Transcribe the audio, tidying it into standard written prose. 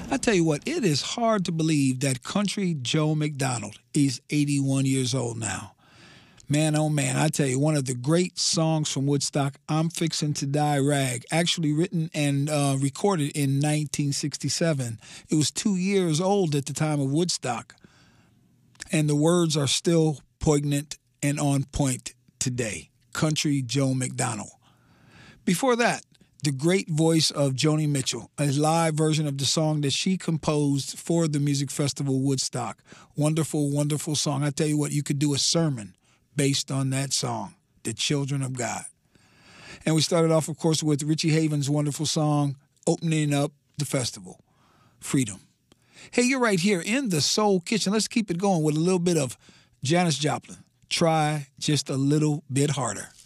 I tell you what, it is hard to believe that Country Joe McDonald is 81 years old now. Man, oh man, I tell you, one of the great songs from Woodstock, I'm Fixin' to Die Rag, actually written and recorded in 1967. It was 2 years old at the time of Woodstock. And the words are still poignant and on point today. Country Joe McDonald. Before that, the great voice of Joni Mitchell, a live version of the song that she composed for the Music Festival Woodstock. Wonderful, wonderful song. I tell you what, you could do a sermon based on that song, The Children of God. And we started off, of course, with Richie Havens' wonderful song, opening up the festival, Freedom. Hey, you're right here in the Soul Kitchen. Let's keep it going with a little bit of Janis Joplin. Try just a little bit harder.